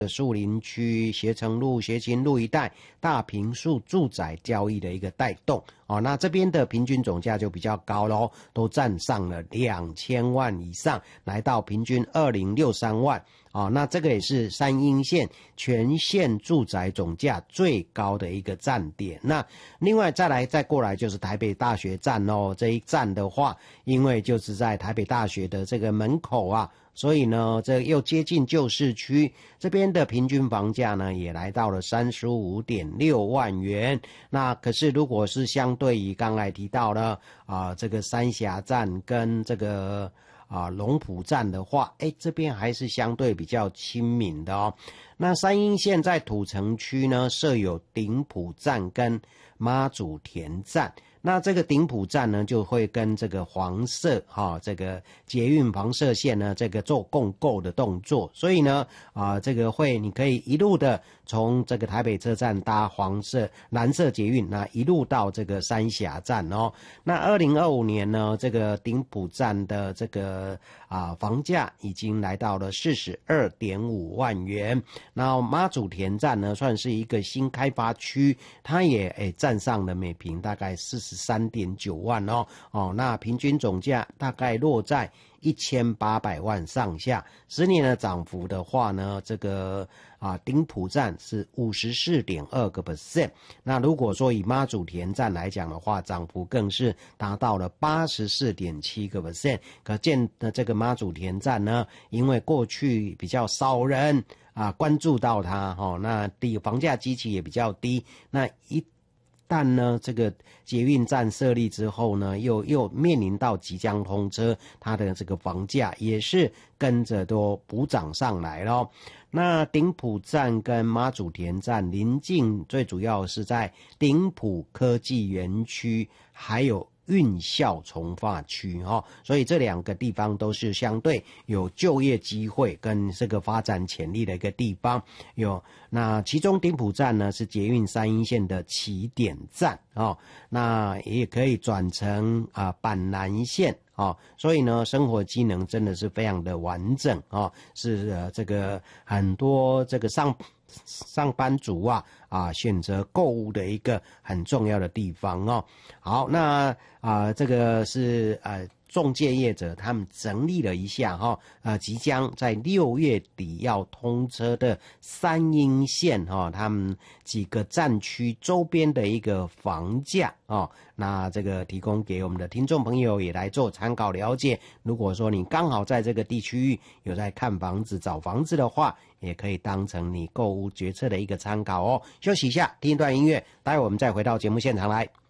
树林区、协成路、协勤路一带大坪数住宅交易的一个带动哦，那这边的平均总价就比较高咯，都站上了2000万以上，来到平均2063万哦，那这个也是三鶯线全县住宅总价最高的一个站点。那另外再过来就是台北大学站哦，这一站的话，因为就是在台北大学的这个门口啊，所以呢，这又接近旧市区，这边的平均房价呢也来到了35.6万元。那可是如果是相对于刚才提到了这个三峡站跟这个龙埔站的话，这边还是相对比较亲民的哦。那三鶯线在土城区呢设有顶埔站跟妈祖田站。那这个顶埔站呢，就会跟这个黄色这个捷运黄色线呢，这个做共构的动作，所以呢，这个你可以一路的从这个台北车站搭蓝色捷运，那一路到这个三峡站哦。那2025年呢，这个顶埔站的这个房价已经来到了42.5万元。那妈祖田站呢，算是一个新开发区，它也站上了每坪大概43.9万哦，那平均总价大概落在1800万上下，10年的涨幅的话呢，这个顶埔站是54.2%，那如果说以妈祖田站来讲的话，涨幅更是达到了84.7%，可见的这个妈祖田站呢，因为过去比较少人关注到它那房价基期也比较低，那但呢，这个捷运站设立之后呢，又面临到即将通车，它的这个房价也是跟着都补涨上来咯。那顶埔站跟妈祖田站临近，最主要是在顶埔科技园区，还有运校从化区所以这两个地方都是相对有就业机会跟这个发展潜力的一个地方。那其中顶埔站呢是捷运三鶯线的起点站那也可以转乘板南线所以呢，生活机能真的是非常的完整是这个很多这个上班族选择购物的一个很重要的地方好，那这个是仲介业者他们整理了一下即将在6月底要通车的三鶯线他们几个站区周边的一个房价那这个提供给我们的听众朋友也来做参考了解。如果说你刚好在这个地区域有在看房子找房子的话，也可以当成你购物决策的一个参考休息一下，听一段音乐，待会我们再回到节目现场来。